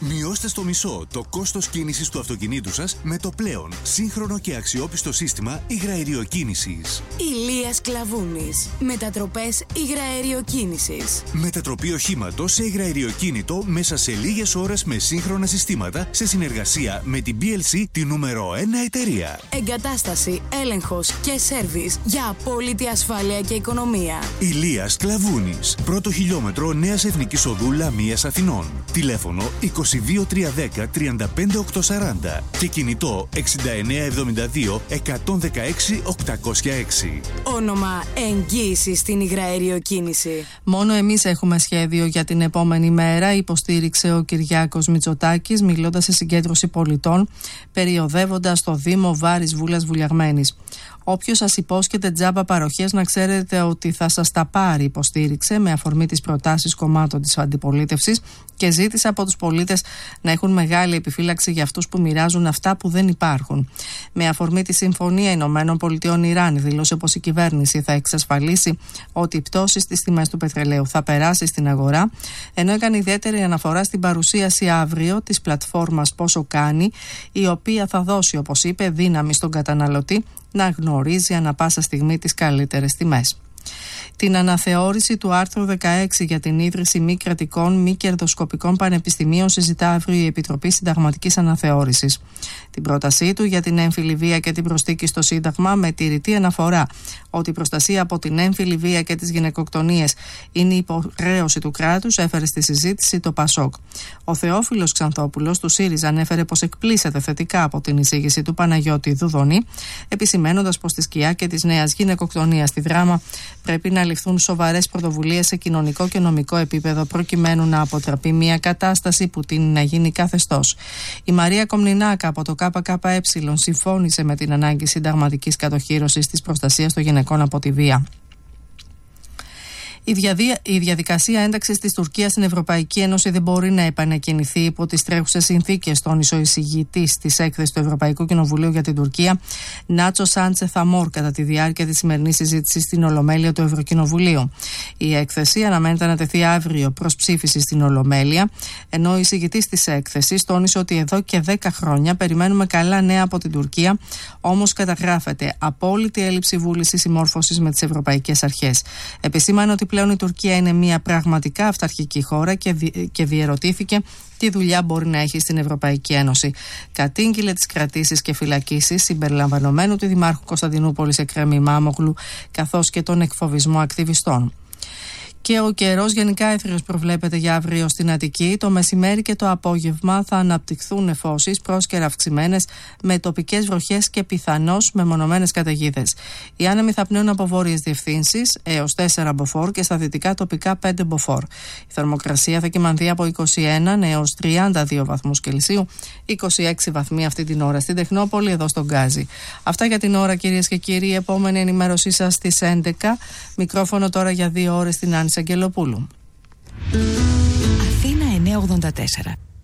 Μειώστε στο μισό το κόστος κίνησης του αυτοκινήτου σας με το πλέον σύγχρονο και αξιόπιστο σύστημα υγραεριοκίνησης. Ηλίας Κλαβούνης. Μετατροπές υγραεριοκίνησης. Μετατροπή οχήματος σε υγραεριοκίνητο μέσα σε λίγες ώρες με σύγχρονα συστήματα σε συνεργασία με την BLC, τη νούμερο 1 εταιρεία. Εγκατάσταση, έλεγχος και σέρβις για απόλυτη ασφάλεια και οικονομία. Ηλίας Κλαβούνης. Πρώτο χιλιόμετρο Νέας Εθνικής Οδού Λαμίας Αθηνών. Τηλέφωνο 22310 35840 και κινητό 6972 116 806. Όνομα εγγύηση στην υγραεριοκίνηση. Μόνο εμείς έχουμε σχέδιο για την επόμενη μέρα, υποστήριξε ο Κυριάκος Μητσοτάκης, μιλώντας σε συγκέντρωση πολιτών, περιοδεύοντας το Δήμο Βάρης Βούλας Βουλιαγμένης. Όποιος σας υπόσχεται τζάμπα παροχές, να ξέρετε ότι θα σας τα πάρει, υποστήριξε με αφορμή τις προτάσεις κομμάτων της αντιπολίτευσης και ζήτησε από τους πολίτες να έχουν μεγάλη επιφύλαξη για αυτούς που μοιράζουν αυτά που δεν υπάρχουν. Με αφορμή τη Συμφωνία Ηνωμένων Πολιτειών-Ιράν, δήλωσε πως η κυβέρνηση θα εξασφαλίσει ότι η πτώση στις τιμές του πετρελαίου θα περάσει στην αγορά, ενώ έκανε ιδιαίτερη αναφορά στην παρουσίαση αύριο της πλατφόρμας Πόσο Κάνει, η οποία θα δώσει, όπως είπε, δύναμη στον καταναλωτή να γνωρίζει ανα πάσα στιγμή τις καλύτερες τιμές. Την αναθεώρηση του άρθρου 16 για την ίδρυση μη κρατικών, μη κερδοσκοπικών πανεπιστημίων συζητά αύριο η Επιτροπή Συνταγματικής Αναθεώρησης. Την πρότασή του για την έμφυλη βία και την προσθήκη στο Σύνταγμα, με τη ρητή αναφορά ότι η προστασία από την έμφυλη βία και τις γυναικοκτονίες είναι υποχρέωση του κράτους, έφερε στη συζήτηση το ΠΑΣΟΚ. Ο Θεόφιλος Ξανθόπουλος του ΣΥΡΙΖΑ ανέφερε πως εκπλήσεται θετικά από την εισήγηση του Παναγιώτη Δουδονή, επισημένοντας πως στη σκιά και της νέας γυναικοκτονίας στη Δράμα πρέπει να ληφθούν σοβαρές πρωτοβουλίες σε κοινωνικό και νομικό επίπεδο, προκειμένου να αποτραπεί μια κατάσταση που τείνει να γίνει καθεστώς. Η Μαρία Κομνηνάκα από το ΚΚΕ συμφώνησε με την ανάγκη συνταγματικής κατοχύρωσης της προστασίας των γυναικών από τη βία. Η διαδικασία ένταξης της Τουρκίας στην Ευρωπαϊκή Ένωση δεν μπορεί να επανεκκινηθεί υπό τις τρέχουσες συνθήκες, τόνισε ο εισηγητής της έκθεσης του Ευρωπαϊκού Κοινοβουλίου για την Τουρκία, Νάτσο Σάντσε Θαμόρ, κατά τη διάρκεια της σημερινής συζήτησης στην Ολομέλεια του Ευρωκοινοβουλίου. Η έκθεση αναμένεται να τεθεί αύριο προς ψήφιση στην Ολομέλεια, ενώ ο εισηγητής της έκθεσης τόνισε ότι εδώ και 10 χρόνια περιμένουμε καλά νέα από την Τουρκία, όμως καταγράφεται απόλυτη έλλειψη βούλησης συμμόρφωσης με τις ευρωπαϊκές αρχές. Επισήμανε ότι πλέον η Τουρκία είναι μια πραγματικά αυταρχική χώρα και διερωτήθηκε τι δουλειά μπορεί να έχει στην Ευρωπαϊκή Ένωση. Κατήγγειλε τις κρατήσεις και φυλακίσεις συμπεριλαμβανομένου του Δημάρχου Κωνσταντινούπολης Εκρέμ Ημάμογλου, καθώς και τον εκφοβισμό ακτιβιστών. Και ο καιρός γενικά έθριος προβλέπεται για αύριο στην Αττική. Το μεσημέρι και το απόγευμα θα αναπτυχθούν νεφώσεις πρόσκαιρα αυξημένες με τοπικές βροχές και πιθανώς μεμονωμένες καταιγίδες. Οι άνεμοι θα πνέουν από βόρειες διευθύνσεις έως 4 μποφόρ και στα δυτικά τοπικά 5 μποφόρ. Η θερμοκρασία θα κυμανθεί από 21 έως 32 βαθμούς Κελσίου, 26 βαθμοί αυτή την ώρα στην Τεχνόπολη, εδώ στον Γκάζι. Αυτά για την ώρα, κυρίες και κύριοι. Η επόμενη ενημέρωσή σας στις 11. Μικρόφωνο τώρα για 2 ώρες στην Άννη Αγγελοπούλου. Αθήνα 984.